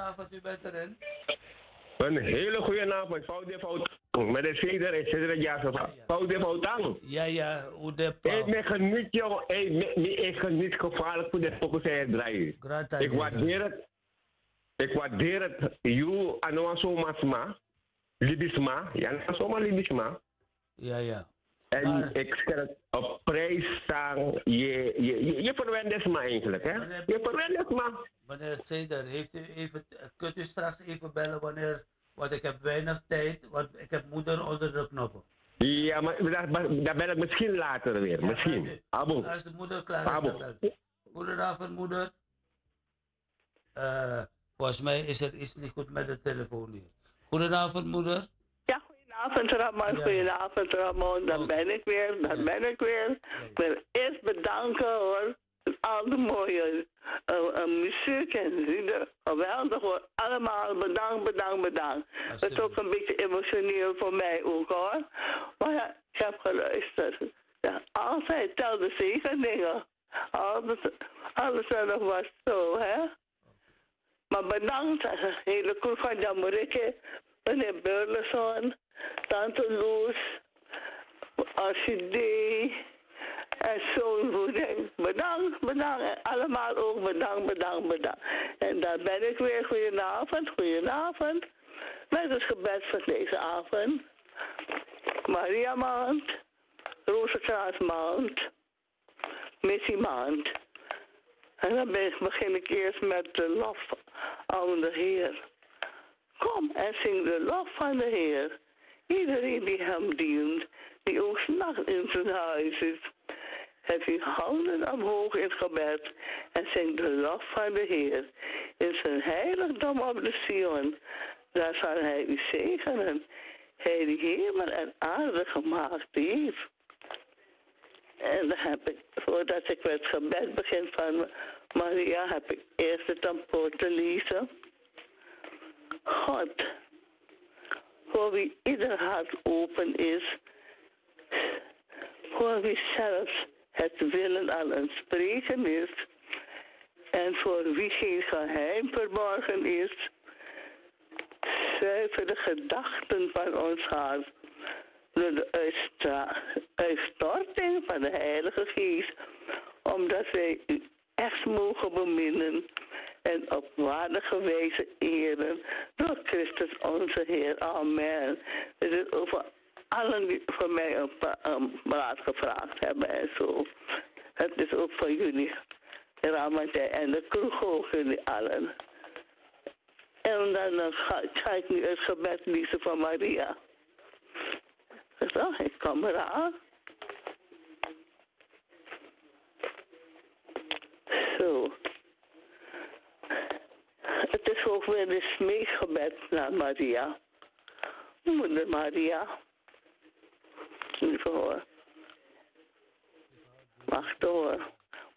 Goedenavond, u bent erin. Een hele goede avond, fout de fout. Met de ceder is het jaar fout de fout aan. Ja, hoe de Ik ben geniet, jongen. Ik geniet gevaarlijk voor de focus draaien. Ik waardeer het. Ik waardeer het. You, ano masma. Libisma. Ja, zomaar libisma. Ja. En maar, ik stel het op prijs staan. Je verwendt het maar eigenlijk, hè? Je verwendt het maar. Meneer Ceder, kunt u straks even bellen want ik heb weinig tijd, want ik heb moeder onder de knoppen. Ja, maar daar ben ik misschien later weer. Ja, misschien. Als de moeder klaar is, dan bel. Goedenavond, moeder. Volgens mij is er iets niet goed met de telefoon hier. Goedenavond, moeder. Ja, goedenavond, Ramon. Ja. Goedenavond, Ramon. Dan ben ik weer. Ik wil eerst bedanken, hoor. Al de mooie muziek en lieden. Geweldig, hoor. Allemaal bedankt. Het is ook een beetje emotioneel voor mij ook, hoor. Maar ja, ik heb geluisterd. Ja, altijd tel de zegeningen. Alles en nog was zo, hè. Maar bedankt, hele kroeg van Jamorikke, meneer Burleson, tante Loes, Orchidee en zo'n voeding. Bedankt. En allemaal ook bedankt. En daar ben ik weer. Goedenavond. Met het gebed van deze avond. Maria maand, Rozenkraas maand, Missie maand. En dan begin ik eerst met de lof aan de Heer. Kom en zing de lof van de Heer. Iedereen die hem dient, die ook 's nachts in zijn huis is. Heb uw handen omhoog in gebed en zing de lof van de Heer. In zijn heiligdom op de Sion, daar zal hij u zegenen. Hij die hemel en aarde gemaakt heeft. En dan heb ik, voordat ik met het gebed begin van Maria, heb ik eerst het antwoord te lezen. God, voor wie ieder hart open is, voor wie zelfs het willen al een spreken is, en voor wie geen geheim verborgen is, zuiver de gedachten van ons hart door de uitstorting van de Heilige Geest, omdat wij u echt mogen beminnen en op waardige wijze eren door Christus onze Heer. Amen. Het is over allen die voor mij een raad gevraagd hebben en zo. Het is ook voor jullie, Ramadij en de kroeg ook, jullie allen. En dan ga ik nu het gebed lezen van Maria. Zo, ik kom eraan. Zo. Het is ook weer een smeekgebed naar Maria. Moeder Maria. Lieve hoor. Mag door.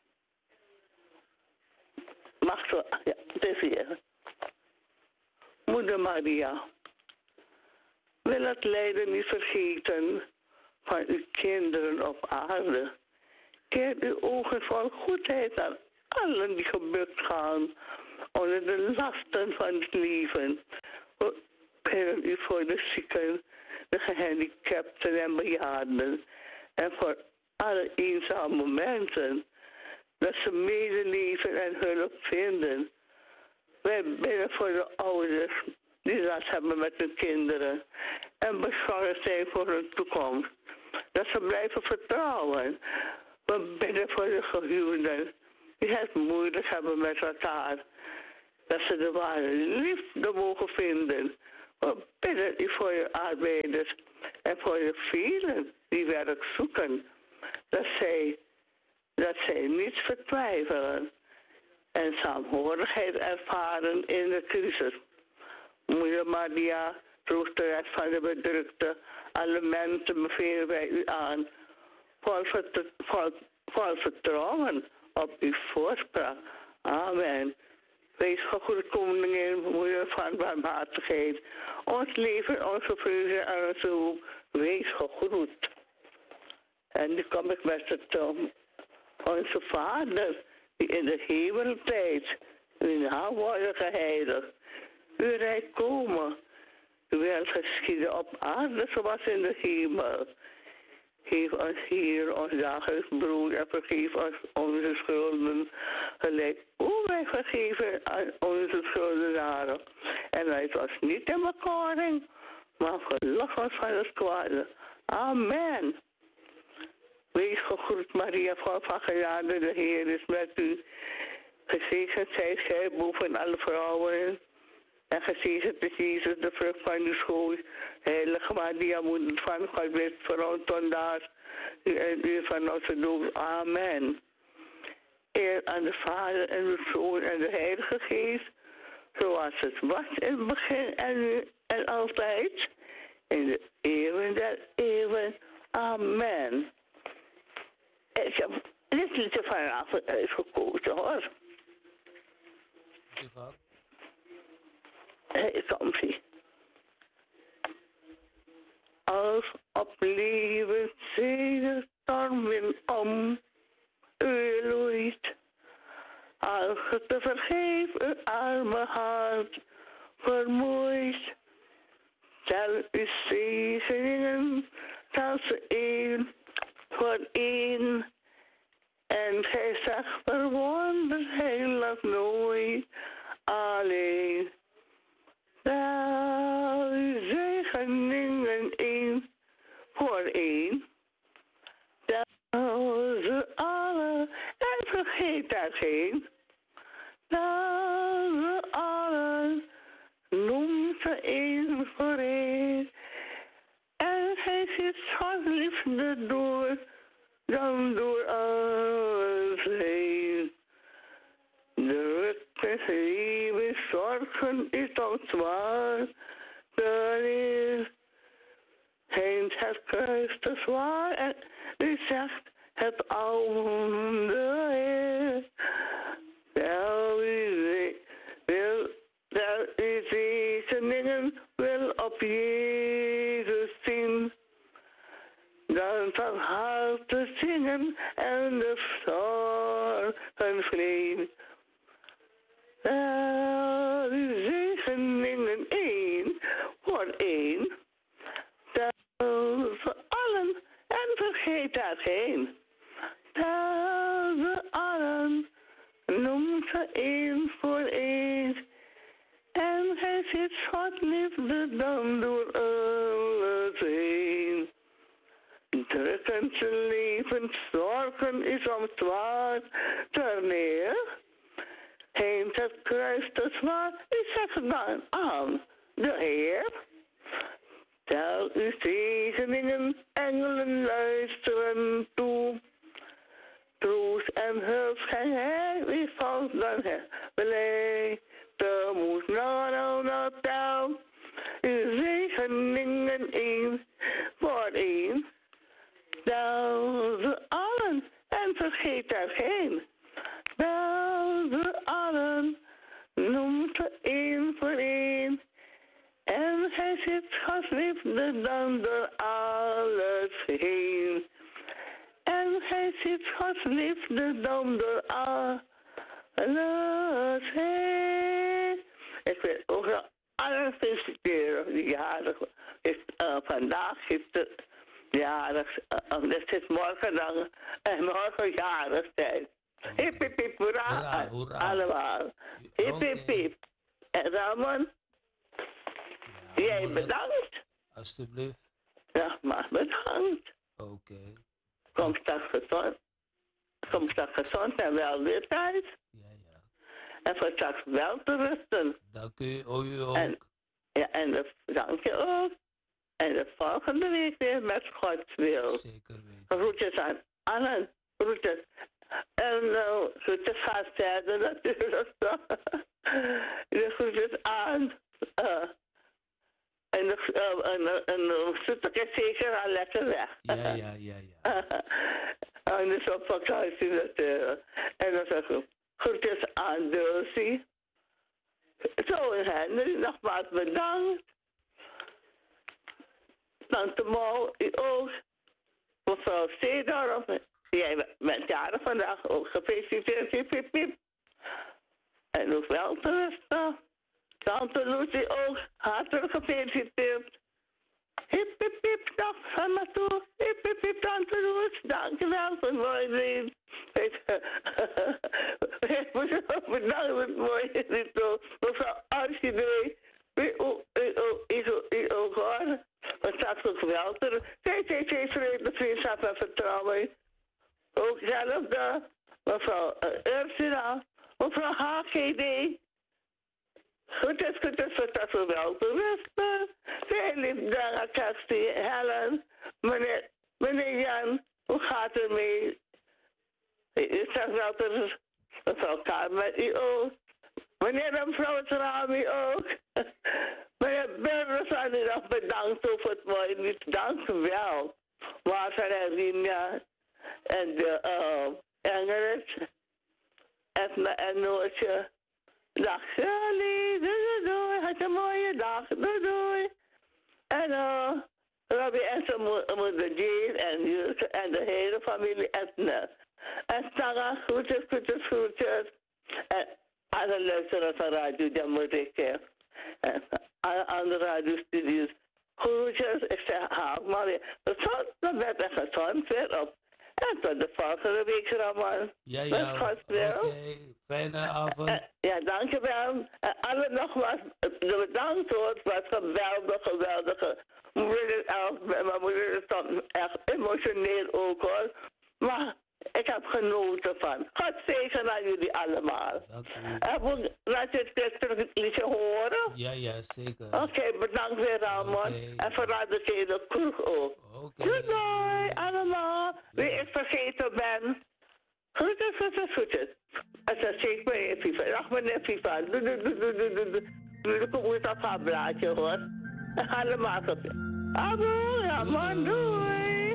Ja, het is hier. Moeder Maria. Wil het lijden niet vergeten van uw kinderen op aarde. Keer uw ogen vol goedheid naar allen die gebukt gaan onder de lasten van het leven. We bidden u voor de zieken, de gehandicapten en bejaarden. En voor alle eenzame mensen, dat ze medeleven en hulp vinden. Wij bidden voor de ouders die last hebben met hun kinderen en bezorgd zijn voor hun toekomst. Dat ze blijven vertrouwen. We bidden voor de gehuwden die het moeilijk hebben met elkaar. Dat ze de ware liefde mogen vinden. We bidden u voor je arbeiders en voor de velen die werk zoeken. Dat zij niet vertwijfelen en saamhorigheid ervaren in de crisis. Moeder Maria, troosteres van de bedrukte, alle mensen bevelen wij u aan. Vol vertrouwen op uw voorspraak. Amen. Wees gegroet, koningin, moeder van barmhartigheid. Ons leven, onze vreugde en onze hoop. Wees gegroet. En nu kom ik met het onze Vader, die in de hemel tijd, uw naam worden geheiligd. uw rijk komen. Uw wil geschieden op aarde zoals in de hemel. Geef ons hier ons dagelijks brood en vergeef ons onze schulden. Gelijk hoe wij vergeven aan onze schuldenaren. En leid ons niet in bekoring, maar verlos ons van het kwade. Amen. Wees gegroet Maria, vol van genade, de Heer is met u. Gezegend zijt gij boven alle vrouwen. En gezegend is Jezus, de vrucht van uw schoot. Heilige Maria, moeder van God, bid voor ons zondaars. U en u van onze dood. Amen. Eer aan de Vader en de Zoon en de Heilige Geest. Zoals het was in het begin en nu en altijd. In de eeuwen der eeuwen. Amen. Ik heb dit liedje vanavond uitgekozen hoor. Komt-ie. Als op leven zee stormen om u loeit. Als het te vergeven arme hart vermoeit. Tel uw zegeningen, tel ze één voor één. En gij zegt verwonderd, hij laat nooit alleen. Tel uw zegeningen één voor één. Tel ze alle en vergeet daar geen. Tel ze alle, noem ze één voor één. En hij ziet Gods liefde door, dan door alles heen. Druk lieve zorgen is al zwaar, dan is het kruis te zwaar en u zegt het oude Heer. Wel u zegeningen wil op Jezus zien, dan van harte zingen en de zorgen vliegen. Wel u zegeningen één voor één, tel ze allen en vergeet daar geen. Tel ze allen, noem ze één voor één. En hij ziet Gods liefde dan door alles heen. Drukkend zijn leven, zorgen is om zwaar terneer. Heen het kruis te zwaar, ik zeg dan aan de Heer. Tel uw zegeningen, engelen luisteren toe. Troost en hulp schenkt hij, wie valt dan blij. Temoet, nou, tel uw zegeningen één voor één. Tel ze allen en vergeet er geen. Tel ze allen, noem ze één voor één. En hij zit Gods liefde dan door alles heen. En hij ziet Gods liefde dan door alles heen. Ik wil ook nog allen feliciteren die jarig is. Vandaag is het jarig, dat is morgen dan, en morgen jarig zijn. Hip, hip, hip, hoera, allemaal. Hip, hip, hip. En Ramon, jij bedankt. Alsjeblieft. Ja, maar bedankt. Oké. Kom straks gezond en wel weer thuis. Ja, ja. En voor straks wel te rusten. Dank u, u ook. En dank je ook. En de volgende week weer met Gods wil. Zeker weten. Groetjes aan allen. Groetjes. En groetjes gaat verder natuurlijk. De groetjes aan. En de zoetige zeker al lekker weg. Ja. Anders op vakantie natuurlijk. En dan zeg ik groetjes aan Dulcie. Zo en Henry, nogmaals bedankt. Tante Mo, u ook. Mevrouw Steedorf, jij bent jarig vandaag ook gefeliciteerd. Hip, hip, hip. En ook wel te rusten. Tante Lucie ook hartelijk gefeliciteerd. Hip, hip, hip, dag, ga maar toe. Hip, hip, hip, Tante Loes. Dankjewel voor het mooie lied. Ik moet je ook bedanken voor het mooie lied. Mevrouw Archidee. U ook hoor. Maar straks ook geweldig. CCC, vrede, vriendschap en vertrouwen. Ook zelf de mevrouw Ursula. Mevrouw HGD. Goed is, dat we wel toeristen. Heel lief dank aan Kerstie, Helen, meneer Jan, hoe gaat het mee? U zegt wel dat mevrouw Carmen, u ook. Meneer en mevrouw het Rami ook. Meneer Berners had u nog bedankt over het mooie lied. Dank u wel. Waar zijn Rina en de Engels, Edna en Noortje. Dag Shirley, doei, had een mooie dag, doei. En Robbie en zijn moeder Jean en Jurke en de hele familie Edna. En Stanga, groetjes. En alle luisteraars van Radio Jamaica. En alle andere radiostudios. Groetjes, ik zeg, haal maar weer. Dan werd er gezond weer op. En tot de volgende week, Ramon. Ja. Oké. Fijne avond. Ja, dankjewel. En alle nogmaals bedankt hoor. Het was geweldig. Mijn moeder is dan echt emotioneel ook hoor. Maar ik heb genoten van. God zegen aan jullie allemaal. Laat je het liedje horen? Ja, zeker. Oké, bedankt weer Ramon. En vooral de hele kroeg ook. Good night allemaal. Wie ik vergeten ben. Groetjes. En dan zeg ik meneer Viva. Dag meneer Viva. Doe. Ik moet op haar blaadje hoor. En ga allemaal op je. Abo, ja man, doei.